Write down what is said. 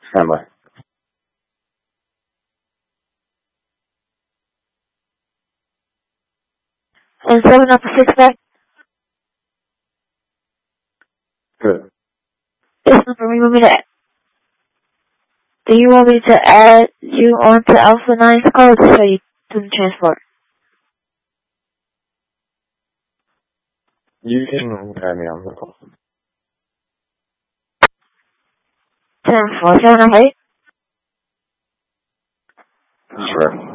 Stand by. And 7 up to 6 back. Good. This number, you want me to, do you want me to add you onto Alpha 9's call or just say you didn't transport? You can add me on the call. 10-4, 7 up 8? Sure.